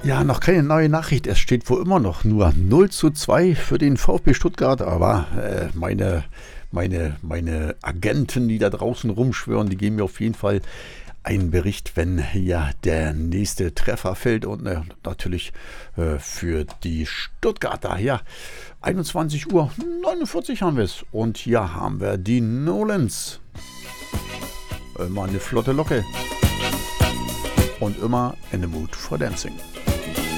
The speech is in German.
Ja, noch keine neue Nachricht. Es steht wohl immer noch nur 0:2 für den VfB Stuttgart. Aber meine Agenten, die da draußen rumschwören, die geben mir auf jeden Fall einen Bericht, wenn ja der nächste Treffer fällt. Und natürlich für die Stuttgarter. Ja, 21:49 haben wir es. Und hier haben wir die Nolens. Immer eine flotte Locke. Und immer in the mood for dancing.